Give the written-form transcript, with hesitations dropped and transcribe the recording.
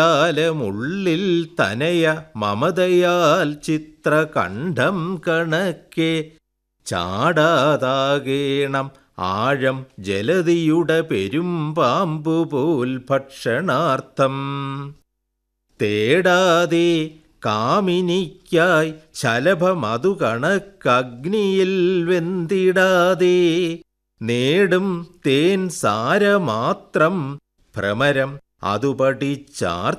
ാലമുള്ളിൽ തനയ മമതയാൽ ചിത്രകണ്ഠം കണക്കെ ചാടാതാകേണം ആഴം ജലധിയുടെ പെരുമ്പാമ്പുപോൽ ഭക്ഷണാർത്ഥം. തേടാതെ കാമിനിക്കായി ശലഭമതു കണക്കഗ്നിയിൽ വെന്തിടാതെ നേടും തേൻ സാരമാത്രം ഭ്രമരം അതു പഠിച്ചാർ